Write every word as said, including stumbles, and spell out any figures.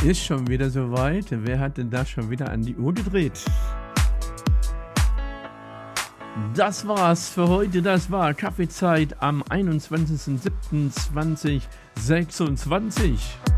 Ist schon wieder soweit. Wer hat denn da schon wieder an die Uhr gedreht? Das war's für heute. Das war Kaffeezeit am einundzwanzigsten siebten zweitausendsechsundzwanzig.